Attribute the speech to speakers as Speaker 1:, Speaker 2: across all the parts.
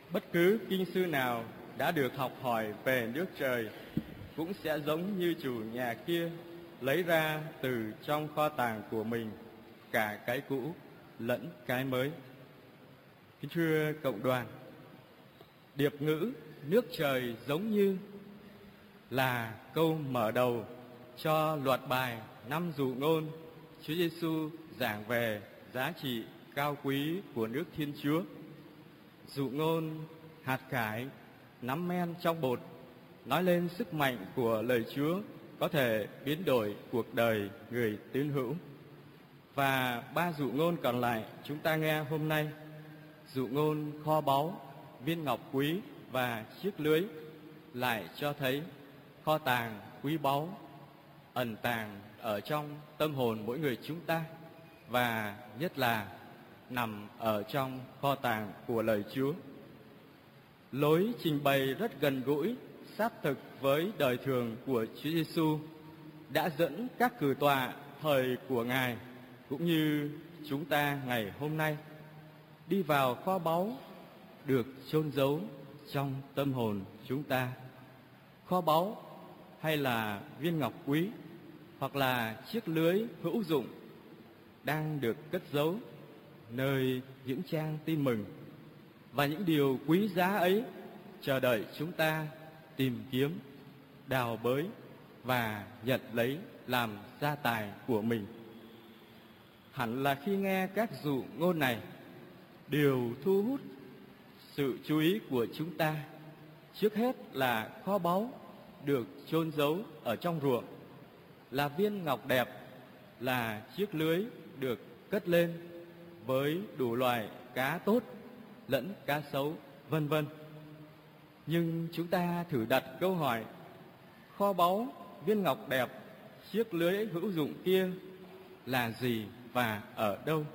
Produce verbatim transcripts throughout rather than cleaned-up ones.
Speaker 1: Bất cứ kinh sư nào đã được học hỏi về nước trời cũng sẽ giống như chủ nhà kia, lấy ra từ trong kho tàng của mình cả cái cũ lẫn cái mới. Kính thưa cộng đoàn, điệp ngữ nước trời giống như là câu mở đầu cho loạt bài năm dụ ngôn Chúa Giêsu giảng về giá trị cao quý của nước Thiên Chúa. Dụ ngôn hạt cải, nắm men trong bột nói lên sức mạnh của lời Chúa có thể biến đổi cuộc đời người tín hữu. Và ba dụ ngôn còn lại chúng ta nghe hôm nay, dụ ngôn kho báu, viên ngọc quý và chiếc lưới, lại cho thấy kho tàng quý báu ẩn tàng ở trong tâm hồn mỗi người chúng ta, và nhất là nằm ở trong kho tàng của lời Chúa. Lối trình bày rất gần gũi, sát thực với đời thường của Chúa Giêsu đã dẫn các cử tọa thời của Ngài cũng như chúng ta ngày hôm nay đi vào kho báu được chôn giấu trong tâm hồn chúng ta. Kho báu hay là viên ngọc quý hoặc là chiếc lưới hữu dụng đang được cất giấu nơi những trang tin mừng, và những điều quý giá ấy chờ đợi chúng ta tìm kiếm, đào bới và nhận lấy làm gia tài của mình. Hẳn là khi nghe các dụ ngôn này, điều thu hút sự chú ý của chúng ta trước hết là kho báu được chôn giấu ở trong ruộng, là viên ngọc đẹp, là chiếc lưới được cất lên với đủ loại cá tốt lẫn cá xấu, vân vân. Nhưng chúng ta thử đặt câu hỏi, kho báu, viên ngọc đẹp, chiếc lưới hữu dụng kia là gì và ở đâu?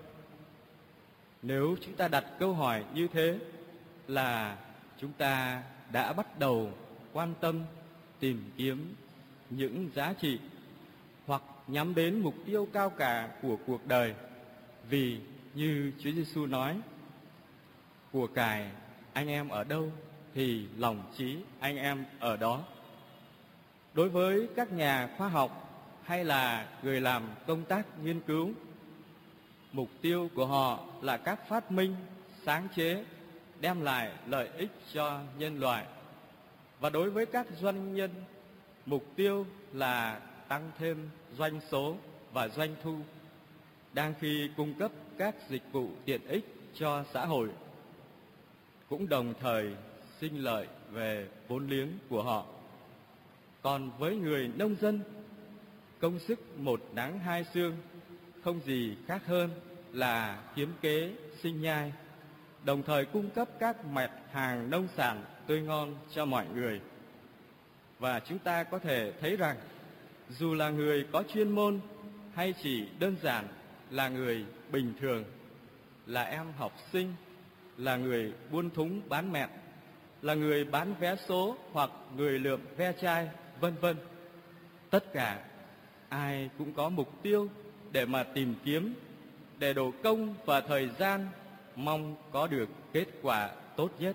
Speaker 1: Nếu chúng ta đặt câu hỏi như thế là chúng ta đã bắt đầu quan tâm tìm kiếm những giá trị hoặc nhắm đến mục tiêu cao cả của cuộc đời. Vì như Chúa Giêsu nói, của cải anh em ở đâu thì lòng trí anh em ở đó. Đối với các nhà khoa học hay là người làm công tác nghiên cứu, mục tiêu của họ là các phát minh, sáng chế đem lại lợi ích cho nhân loại. Và đối với các doanh nhân, mục tiêu là tăng thêm doanh số và doanh thu, đang khi cung cấp các dịch vụ tiện ích cho xã hội, cũng đồng thời sinh lợi về vốn liếng của họ. Còn với người nông dân, công sức một nắng hai sương không gì khác hơn là kiếm kế sinh nhai, đồng thời cung cấp các mặt hàng nông sản tươi ngon cho mọi người. Và chúng ta có thể thấy rằng dù là người có chuyên môn hay chỉ đơn giản là người bình thường, là em học sinh, là người buôn thúng bán mẹt, là người bán vé số hoặc người lượm ve chai, vân vân, tất cả ai cũng có mục tiêu để mà tìm kiếm, để đổ công và thời gian mong có được kết quả tốt nhất.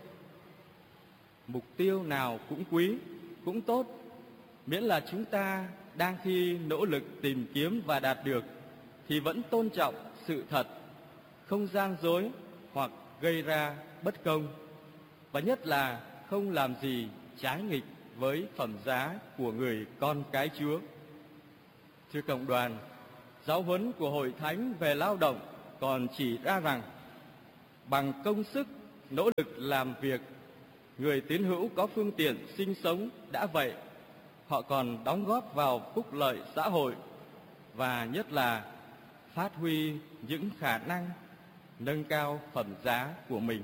Speaker 1: Mục tiêu nào cũng quý, cũng tốt, miễn là chúng ta đang khi nỗ lực tìm kiếm và đạt được thì vẫn tôn trọng sự thật, không gian dối hoặc gây ra bất công, và nhất là không làm gì trái nghịch với phẩm giá của người con cái Chúa. Thưa cộng đoàn, giáo huấn của Hội Thánh về lao động còn chỉ ra rằng bằng công sức, nỗ lực làm việc, người tín hữu có phương tiện sinh sống đã vậy, họ còn đóng góp vào phúc lợi xã hội, và nhất là phát huy những khả năng nâng cao phẩm giá của mình.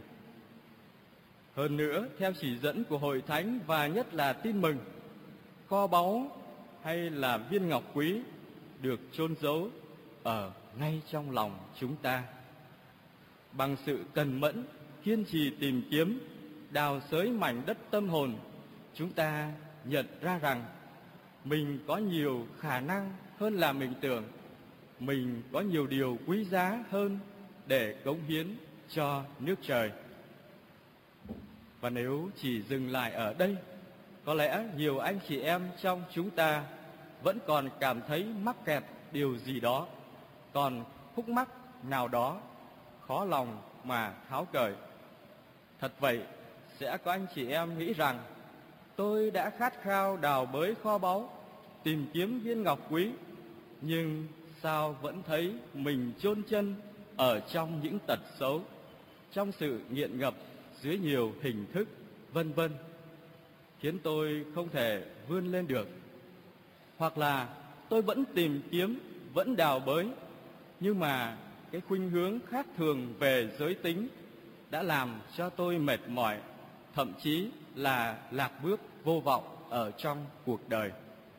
Speaker 1: Hơn nữa, theo chỉ dẫn của Hội Thánh và nhất là tin mừng, kho báu hay là viên ngọc quý được chôn giấu ở ngay trong lòng chúng ta. Bằng sự cần mẫn, kiên trì tìm kiếm, đào xới mảnh đất tâm hồn, chúng ta nhận ra rằng mình có nhiều khả năng hơn là mình tưởng, mình có nhiều điều quý giá hơn để cống hiến cho nước trời. Và nếu chỉ dừng lại ở đây, có lẽ nhiều anh chị em trong chúng ta vẫn còn cảm thấy mắc kẹt điều gì đó, còn khúc mắc nào đó khó lòng mà tháo cởi. Thật vậy, sẽ có anh chị em nghĩ rằng tôi đã khát khao đào bới kho báu, tìm kiếm viên ngọc quý, nhưng sao vẫn thấy mình chôn chân ở trong những tật xấu, trong sự nghiện ngập dưới nhiều hình thức, vân vân, khiến tôi không thể vươn lên được. Hoặc là tôi vẫn tìm kiếm, vẫn đào bới, nhưng mà cái khuynh hướng khác thường về giới tính đã làm cho tôi mệt mỏi, thậm chí là lạc bước vô vọng ở trong cuộc đời.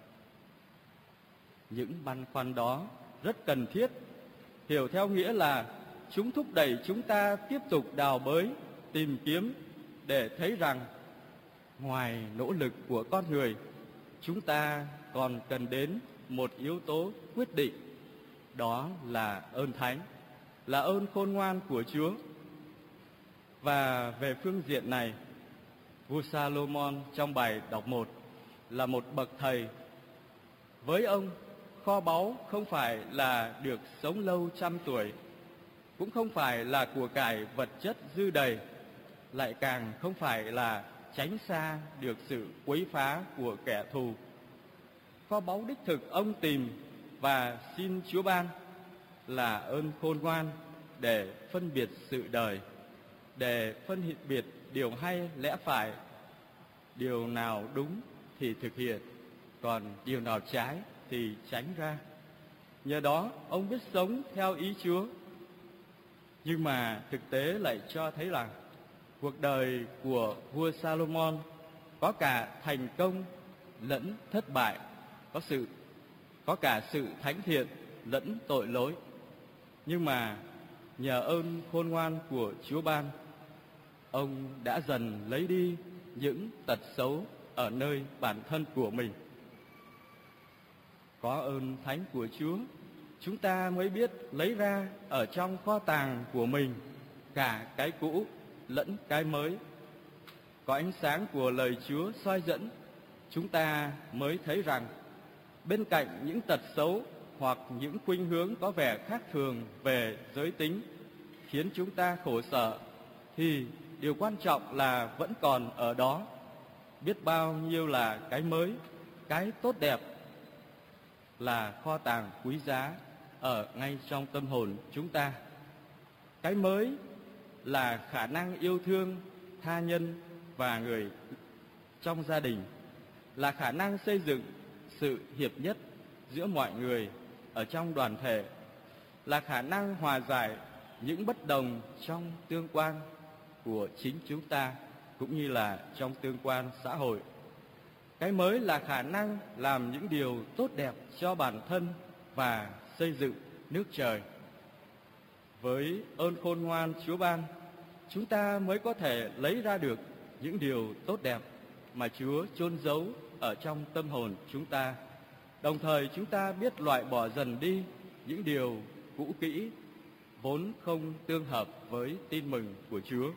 Speaker 1: Những băn khoăn đó rất cần thiết, hiểu theo nghĩa là chúng thúc đẩy chúng ta tiếp tục đào bới, tìm kiếm để thấy rằng ngoài nỗ lực của con người, chúng ta còn cần đến một yếu tố quyết định, đó là ơn thánh, là ơn khôn ngoan của Chúa. Và về phương diện này, vua Salomon trong bài đọc một là một bậc thầy. Với ông, kho báu không phải là được sống lâu trăm tuổi, cũng không phải là của cải vật chất dư đầy, lại càng không phải là tránh xa được sự quấy phá của kẻ thù. Kho báu đích thực ông tìm và xin Chúa ban là ơn khôn ngoan để phân biệt sự đời, để phân biệt điều hay lẽ phải, điều nào đúng thì thực hiện, còn điều nào trái thì tránh ra. Nhờ đó ông biết sống theo ý Chúa. Nhưng mà thực tế lại cho thấy rằng cuộc đời của vua Salomon có cả thành công lẫn thất bại, có sự có cả sự thánh thiện lẫn tội lỗi. Nhưng mà nhờ ơn khôn ngoan của Chúa ban, ông đã dần lấy đi những tật xấu ở nơi bản thân của mình. Có ơn thánh của Chúa, chúng ta mới biết lấy ra ở trong kho tàng của mình cả cái cũ lẫn cái mới. Có ánh sáng của lời Chúa soi dẫn, chúng ta mới thấy rằng bên cạnh những tật xấu hoặc những khuynh hướng có vẻ khác thường về giới tính khiến chúng ta khổ sở, thì điều quan trọng là vẫn còn ở đó biết bao nhiêu là cái mới, cái tốt đẹp, là kho tàng quý giá ở ngay trong tâm hồn chúng ta. Cái mới là khả năng yêu thương, tha nhân và người trong gia đình, là khả năng xây dựng sự hiệp nhất giữa mọi người ở trong đoàn thể, là khả năng hòa giải những bất đồng trong tương quan của chính chúng ta cũng như là trong tương quan xã hội. Cái mới là khả năng làm những điều tốt đẹp cho bản thân và xây dựng nước trời. Với ơn khôn ngoan Chúa ban, chúng ta mới có thể lấy ra được những điều tốt đẹp mà Chúa chôn giấu ở trong tâm hồn chúng ta. Đồng thời chúng ta biết loại bỏ dần đi những điều cũ kỹ vốn không tương hợp với tin mừng của Chúa.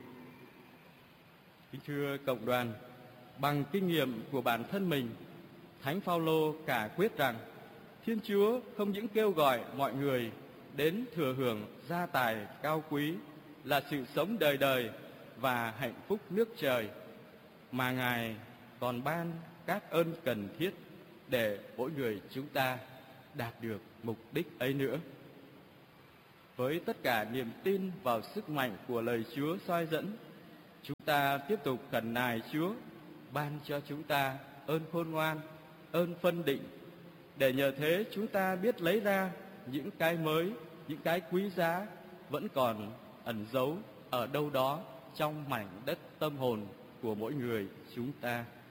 Speaker 1: Kính thưa cộng đoàn, bằng kinh nghiệm của bản thân mình, Thánh Phaolô cả quyết rằng Thiên Chúa không những kêu gọi mọi người đến thừa hưởng gia tài cao quý là sự sống đời đời và hạnh phúc nước trời, mà Ngài còn ban các ơn cần thiết để mỗi người chúng ta đạt được mục đích ấy nữa. Với tất cả niềm tin vào sức mạnh của lời Chúa soi dẫn, chúng ta tiếp tục khẩn nài Chúa ban cho chúng ta ơn khôn ngoan, ơn phân định, để nhờ thế chúng ta biết lấy ra những cái mới, những cái quý giá vẫn còn ẩn giấu ở đâu đó trong mảnh đất tâm hồn của mỗi người chúng ta.